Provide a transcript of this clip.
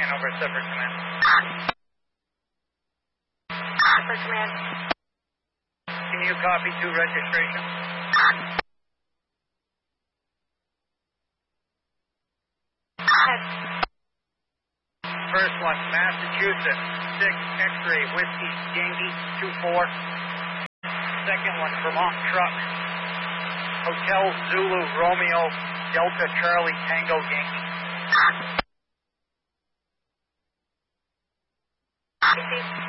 registration over Separate Command. Separate Command. Can you copy 2 registration? First one, Massachusetts, 6 X-ray Whiskey Yankee 24. Second one, Vermont Truck, Hotel Zulu Romeo Delta Charlie Tango Yankee.